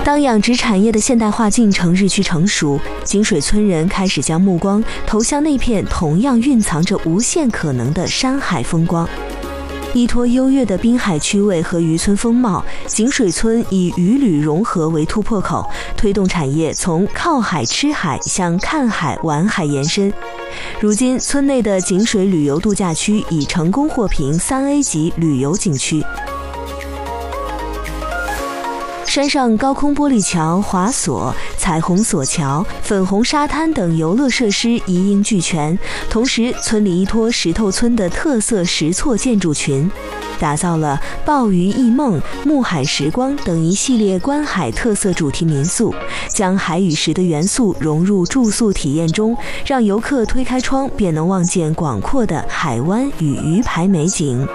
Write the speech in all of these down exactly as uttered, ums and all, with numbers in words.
当养殖产业的现代化进程日趋成熟，井水村人开始将目光投向那片同样蕴藏着无限可能的山海风光。依托优越的滨海区位和渔村风貌，井水村以渔旅融合为突破口，推动产业从靠海吃海向看海玩海延伸。如今，村内的井水旅游度假区已成功获评三 A 级旅游景区。山上高空玻璃桥、滑索、彩虹索桥、粉红沙滩等游乐设施一应俱全，同时村里依托石头村的特色石错建筑群，打造了鲍鱼忆梦、木海时光等一系列观海特色主题民宿，将海与石的元素融入住宿体验中，让游客推开窗便能望见广阔的海湾与鱼排美景。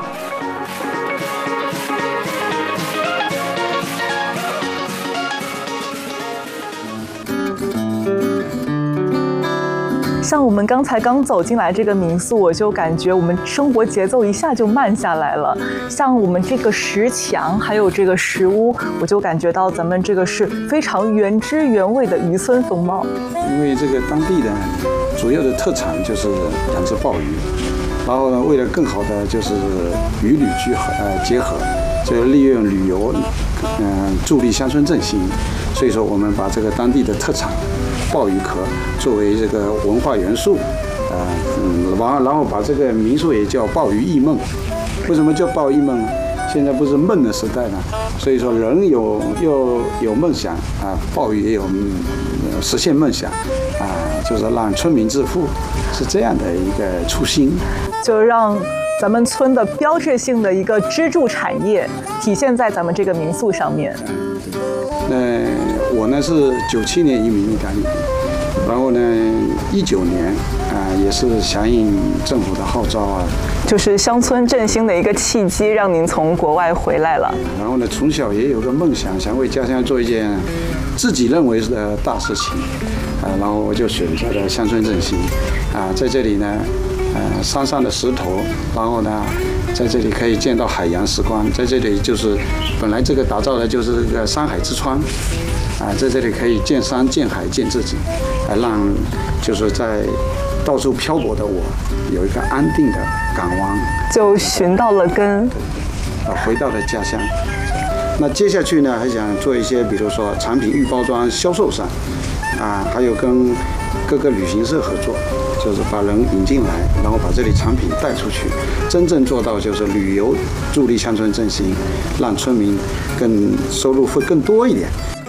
像我们刚才刚走进来这个民宿，我就感觉我们生活节奏一下就慢下来了。像我们这个石墙，还有这个石屋，我就感觉到咱们这个是非常原汁原味的渔村风貌。 因为这个当地的主要的特产就是养殖鲍鱼，然后呢，为了更好的就是渔旅聚合呃结合，就利用旅游，嗯、呃，助力乡村振兴。所以说，我们把这个当地的特产鲍鱼壳作为这个文化元素，呃，嗯，完然后把这个民宿也叫鲍鱼忆梦。为什么叫鲍鱼忆梦呢？现在不是梦的时代呢，所以说人有又有梦想啊，鲍鱼也有、嗯、实现梦想啊，就是让村民致富，是这样的一个初心， 就让咱们村的标志性的一个支柱产业体现在咱们这个民宿上面。 那我呢是九七年移民意大利，然后呢一九年啊、呃、也是响应政府的号召啊， 就是乡村振兴的一个契机，让您从国外回来了。 然后呢从小也有个梦想，想为家乡做一件自己认为的大事情啊、呃，然后我就选择了乡村振兴啊、呃，在这里呢。呃，山上的石头，然后呢，在这里可以见到海洋时光，在这里就是本来这个打造的就是这个山海之窗，啊、呃，在这里可以见山、见海、见自己，来让就是在到处漂泊的我有一个安定的港湾， 就寻到了根， 啊，回到了家乡。那接下去呢，还想做一些，比如说产品预包装销售上，啊，还有跟各个旅行社合作。就是把人引进来，然后把这里产品带出去，真正做到就是旅游助力乡村振兴，让村民更收入会更多一点。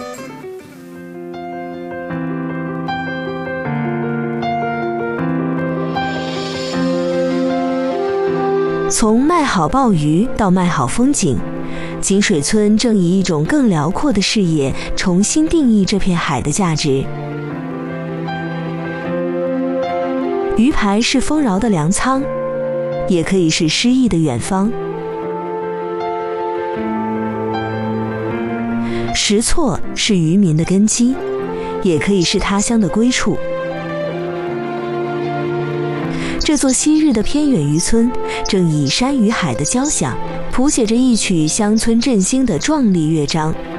从卖好鲍鱼到卖好风景，井水村正以一种更辽阔的视野重新定义这片海的价值。鱼排是丰饶的粮仓，也可以是诗意的远方。石错是渔民的根基，也可以是他乡的归处。这座昔日的偏远渔村，正以山与海的交响，谱写着一曲乡村振兴的壮丽乐章。